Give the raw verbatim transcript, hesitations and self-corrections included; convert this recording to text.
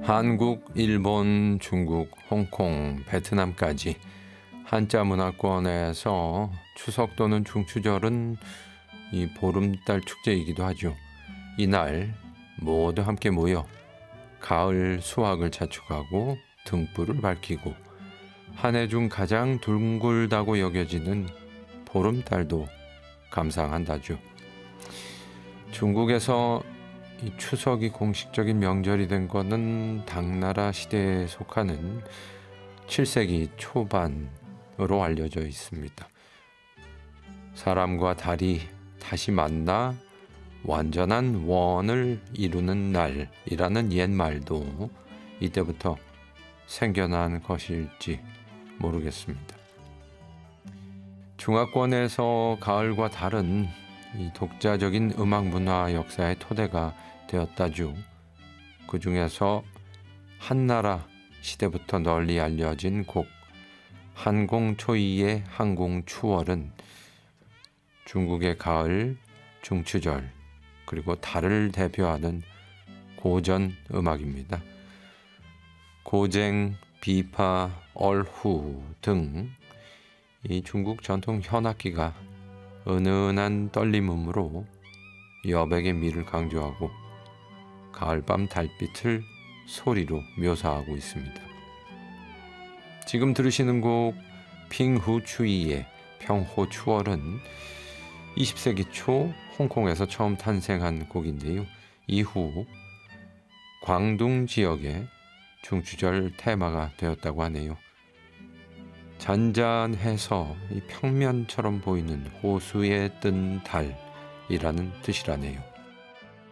한국, 일본, 중국, 홍콩, 베트남까지 한자 문화권에서 추석 또는 중추절은 이 보름달 축제이기도 하죠. 이날 모두 함께 모여 가을 수확을 자축하고 등불을 밝히고 한 해 중 가장 둥글다고 여겨지는 보름달도 감상한다죠. 중국에서 이 추석이 공식적인 명절이 된 것은 당나라 시대에 속하는 칠 세기 초반으로 알려져 있습니다. 사람과 달이 다시 만나 완전한 원을 이루는 날이라는 옛말도 이때부터 생겨난 것일지 모르겠습니다. 중화권에서 가을과 달은 이 독자적인 음악 문화 역사의 토대가 되었다죠. 그 중에서 한나라 시대부터 널리 알려진 곡 한공초이의 한공추월은 중국의 가을, 중추절 그리고 달을 대표하는 고전 음악입니다. 고쟁, 비파, 얼후 등 이 중국 전통 현악기가 은은한 떨림음으로 여백의 미를 강조하고 가을밤 달빛을 소리로 묘사하고 있습니다. 지금 들으시는 곡 핑후추이의 평호추월은 이십 세기 초 홍콩에서 처음 탄생한 곡인데요. 이후 광둥 지역의 중추절 테마가 되었다고 하네요. 잔잔해서 이 평면처럼 보이는 호수에 뜬 달이라는 뜻이라네요.